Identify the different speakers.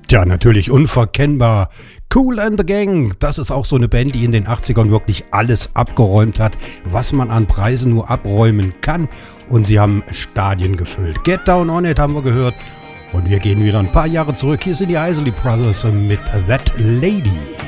Speaker 1: Tja, natürlich unverkennbar. Kool and the Gang, das ist auch so eine Band, die in den 80ern wirklich alles abgeräumt hat, was man an Preisen nur abräumen kann. Und sie haben Stadien gefüllt. Get Down On It haben wir gehört. Und wir gehen wieder ein paar Jahre zurück. Hier sind die Isley Brothers mit That Lady.